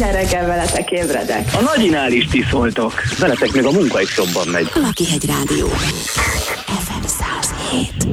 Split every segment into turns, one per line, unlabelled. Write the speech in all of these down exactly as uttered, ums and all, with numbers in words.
minden reggel veletek ébredek.
A nagyinál is ti szóltok. Veletek még a munka is jobban megy.
Lakihegy Rádió. ef em száz hét.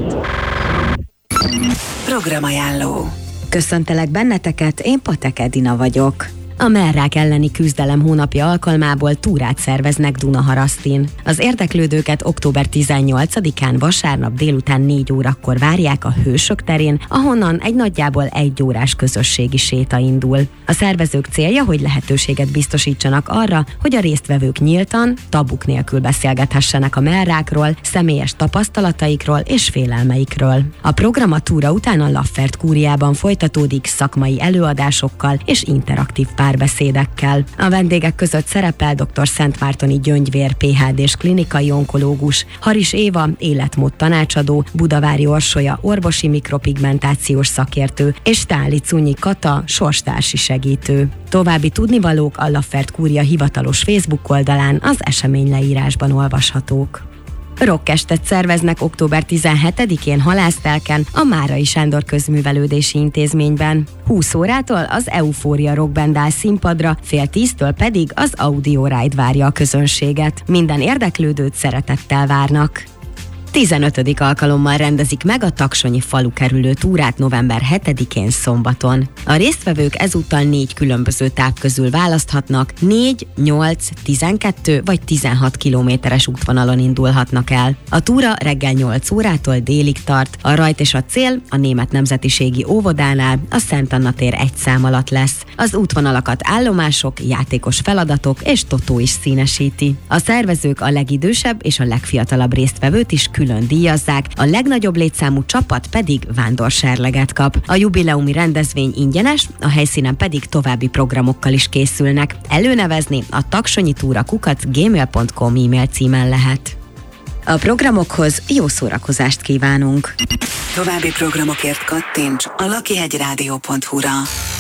Programajánló.
Köszöntelek benneteket, én Patek Edina vagyok. A mellrák elleni küzdelem hónapja alkalmából túrát szerveznek Dunaharasztin. Az érdeklődőket október tizennyolcadikán vasárnap délután négy órakor várják a Hősök terén, ahonnan egy nagyjából egy órás közösségi séta indul. A szervezők célja, hogy lehetőséget biztosítsanak arra, hogy a résztvevők nyíltan, tabuk nélkül beszélgethessenek a mellrákról, személyes tapasztalataikról és félelmeikről. A program a túra után a Laffert kúriában folytatódik szakmai előadásokkal és interaktív párbeszédekkel. A vendégek között szerepel dr. Szentmártoni Gyöngyvér pé há dés klinikai onkológus, Haris Éva életmód tanácsadó, Budavári Orsolya orvosi mikropigmentációs szakértő és Táli Cunyi Kata sorstársi segítő. További tudnivalók a Laffert kúria hivatalos Facebook oldalán az esemény leírásban olvashatók. Rockestet szerveznek október tizenhetedikén Halásztelken, a Márai Sándor Közművelődési Intézményben. húsz órától az Eufória rockband áll színpadra, fél tíztől pedig az Audio Ride várja a közönséget. Minden érdeklődőt szeretettel várnak. tizenötödik alkalommal rendezik meg a Taksonyi falukerülő túrát november hetedikén szombaton. A résztvevők ezúttal négy különböző táv közül választhatnak, négy, nyolc, tizenkettő vagy tizenhat kilométeres útvonalon indulhatnak el. A túra reggel nyolc órától délig tart, a rajt és a cél a Német Nemzetiségi Óvodánál, a Szent Anna tér egy szám alatt lesz. Az útvonalakat állomások, játékos feladatok és totó is színesíti. A szervezők a legidősebb és a legfiatalabb résztvevőt is külön díjazzák, a legnagyobb létszámú csapat pedig vándorserleget kap. A jubileumi rendezvény ingyenes, a helyszínen pedig további programokkal is készülnek. Előnevezni a taksonyi túra kukac gmail pont com e-mail címen lehet. A programokhoz jó szórakozást kívánunk!
További programokért kattints a lakihegy rádió pont hu-ra.